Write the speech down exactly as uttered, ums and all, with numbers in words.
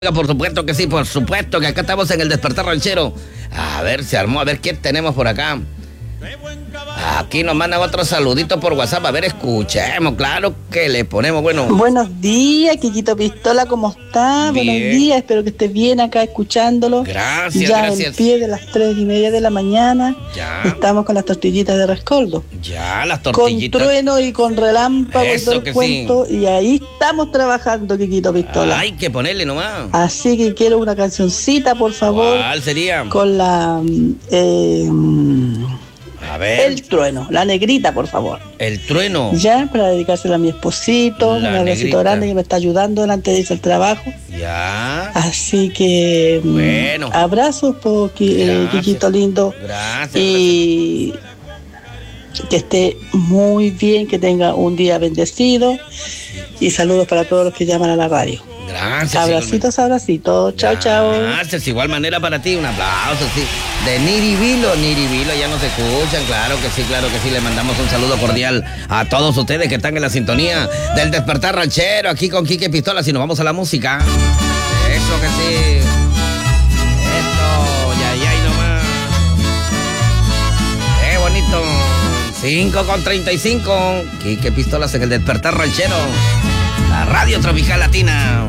Por supuesto que sí, por supuesto que acá estamos en el Despertar Ranchero. A ver, se armó, a ver qué tenemos por acá. Aquí nos mandan otro saludito por WhatsApp. A ver, escuchemos, claro que le ponemos, bueno. Buenos días, Quiquito Pistola, ¿cómo está? Bien. Buenos días, espero que estés bien acá escuchándolo. Gracias, ya gracias. en pie de las tres y media de la mañana. Ya. Estamos con las tortillitas de rescoldo. Ya, las Con tortillitas. trueno y con relámpago y Eso todo el que cuento. Y ahí estamos trabajando, Quiquito Pistola. Hay que ponerle nomás. Así que quiero una cancioncita, por favor. ¿Cuál sería? Con la... mm, eh, mm, A ver, El trueno, la negrita, por favor. el trueno. Ya, para dedicársela a mi esposito, La un abracito negrita. grande que me está ayudando delante de irse al trabajo. Ya. Así que mm, Bueno. abrazos, po, Qui- eh, Gracias. Quiquito lindo. Gracias. Y que esté muy bien, que tenga un día bendecido. Y saludos para todos los que llaman a la radio. Gracias. Abracitos, abracitos. Chao, chao. Gracias, igual manera para ti, un aplauso, sí. De Niribilo, Niribilo, ya nos escuchan, claro que sí, claro que sí. Le mandamos un saludo cordial a todos ustedes que están en la sintonía del Despertar Ranchero, aquí con Quique Pistola. Si nos vamos a la música. Eso que sí. Esto, ya, ya, y nomás. Qué bonito. cinco con treinta y cinco. Quique Pistolas en el Despertar Ranchero. La Radio Tropical Latina.